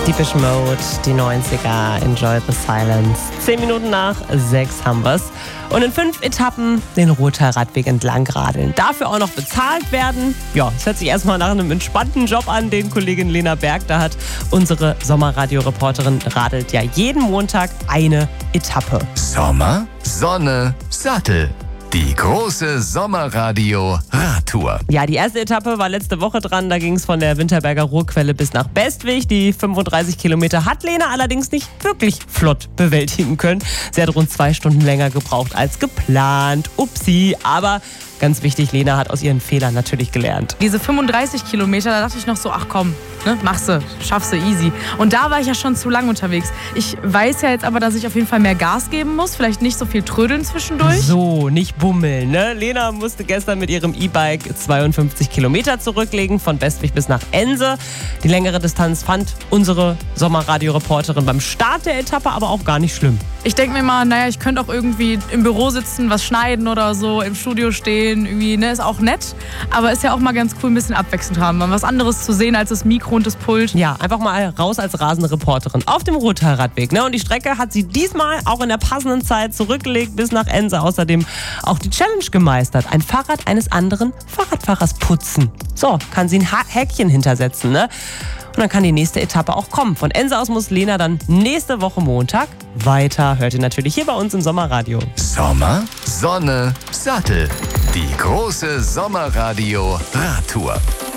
Depeche Mode, die 90er, Enjoy the Silence. 10 Minuten nach 6 haben wir's. Und in 5 Etappen den Rother Radweg entlang radeln. Dafür auch noch bezahlt werden. Ja, es hört sich erstmal nach einem entspannten Job an, den Kollegin Lena Berg da hat. Unsere Sommerradio-Reporterin radelt ja jeden Montag eine Etappe. Sommer, Sonne, Sattel. Die große Sommerradio-Radtour. Ja, die erste Etappe war letzte Woche dran. Da ging es von der Winterberger Ruhrquelle bis nach Bestwig. Die 35 Kilometer hat Lena allerdings nicht wirklich flott bewältigen können. Sie hat rund 2 Stunden länger gebraucht als geplant. Upsi, aber ganz wichtig, Lena hat aus ihren Fehlern natürlich gelernt. Diese 35 Kilometer, da dachte ich noch so, ach komm, ne, machst du, schaffst du easy. Und da war ich ja schon zu lang unterwegs. Ich weiß ja jetzt aber, dass ich auf jeden Fall mehr Gas geben muss, vielleicht nicht so viel trödeln zwischendurch. So, nicht bummeln, ne? Lena musste gestern mit ihrem E-Bike 52 Kilometer zurücklegen, von Bestwig bis nach Ense. Die längere Distanz fand unsere Sommerradio-Reporterin beim Start der Etappe aber auch gar nicht schlimm. Ich denke mir mal, naja, ich könnte auch irgendwie im Büro sitzen, was schneiden oder so, im Studio stehen, irgendwie, ne, ist auch nett. Aber ist ja auch mal ganz cool, ein bisschen abwechselnd haben, mal was anderes zu sehen als das Mikro und das Pult. Ja, einfach mal raus als rasende Reporterin auf dem Rother Radweg, ne? Und die Strecke hat sie diesmal auch in der passenden Zeit zurückgelegt bis nach Ense. Außerdem auch die Challenge gemeistert, ein Fahrrad eines anderen Fahrradfahrers putzen. So, kann sie ein Häkchen hintersetzen, ne? Und dann kann die nächste Etappe auch kommen. Von Ense aus muss Lena dann nächste Woche Montag weiter. Hört ihr natürlich hier bei uns im Sommerradio. Sommer, Sonne, Sattel. Die große Sommerradio-Radtour.